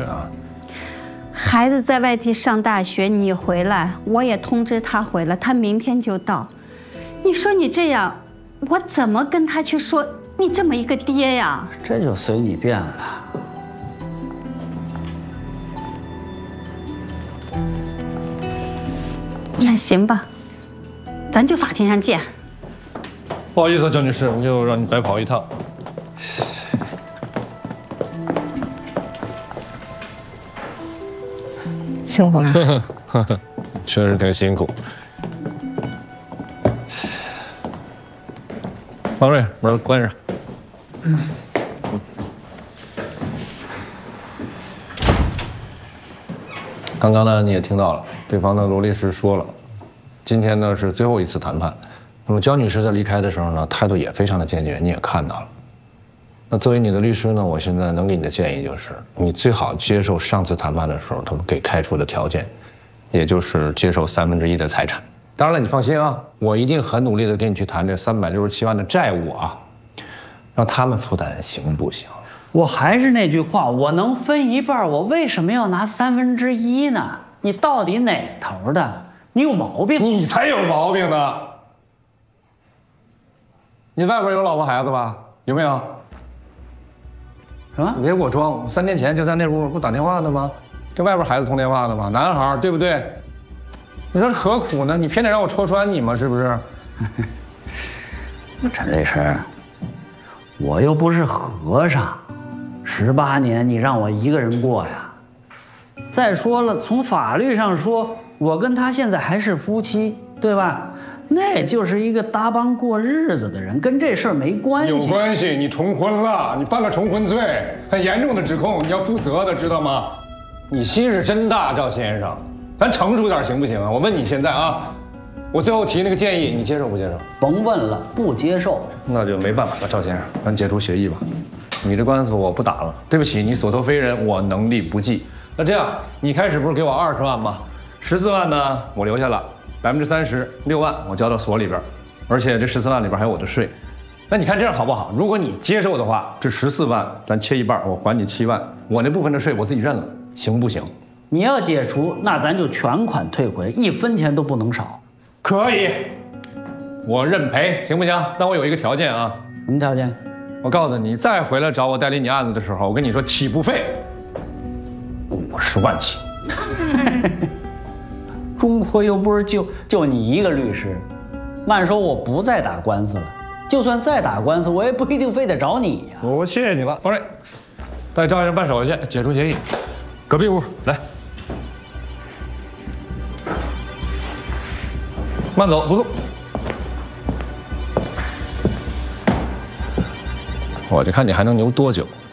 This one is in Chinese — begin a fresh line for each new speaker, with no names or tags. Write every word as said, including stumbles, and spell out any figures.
啊？
孩子在外地上大学，你回来，我也通知他回来，他明天就到。你说你这样，我怎么跟他去说你这么一个爹呀？
这就随你便了。
那行吧，咱就法庭上见。
不好意思，焦女士，又让你白跑一趟。
辛苦了。
确实挺辛苦。王瑞，门关上。嗯。刚刚呢，你也听到了，对方的罗律师说了，今天呢是最后一次谈判。那么焦女士在离开的时候呢，态度也非常的坚决，你也看到了。那作为你的律师呢，我现在能给你的建议就是，你最好接受上次谈判的时候他们给开出的条件，也就是接受三分之一的财产。当然了，你放心啊，我一定很努力的跟你去谈这三百六十七万的债务啊，让他们负担，行不行？
我还是那句话，我能分一半，我为什么要拿三分之一呢？你到底哪头的？你有毛病！
你才有毛病呢！你外边有老婆孩子吧？有没有？
什么？
你别给我装！三天前就在那屋不打电话呢吗？跟外边孩子通电话呢吗？男孩对不对？你说何苦呢？你偏得让我戳穿你吗？是不是？
陈律师，我又不是和尚，十八年你让我一个人过呀。再说了，从法律上说，我跟他现在还是夫妻，对吧？那就是一个搭帮过日子的人，跟这事儿没关系。
有关系，你重婚了，你犯了重婚罪，很严重的指控，你要负责的，知道吗？你心是真大，赵先生，咱成熟点行不行啊？我问你现在啊，我最后提那个建议，你接受不接受？
甭问了，不接受。
那就没办法了，赵先生，咱解除协议吧。你这官司我不打了，对不起，你所托非人，我能力不济。那这样，你开始不是给我二十万吗？十四万呢，我留下了。百分之三十六万我交到所里边，而且这十四万里边还有我的税。那你看这样好不好？如果你接受的话，这十四万咱切一半，我还你七万，我那部分的税我自己认了，行不行？
你要解除，那咱就全款退回，一分钱都不能少。
可以，我认赔，行不行？但我有一个条件啊。
什么条件？
我告诉你，再回来找我代理你案子的时候，我跟你说起步费五十万起。
中国又不是就就你一个律师，慢说我不再打官司了，就算再打官司，我也不一定非得找你呀。
我谢谢你了，王瑞，带赵先生办手续，解除协议。隔壁屋来，慢走不送。我就看你还能牛多久。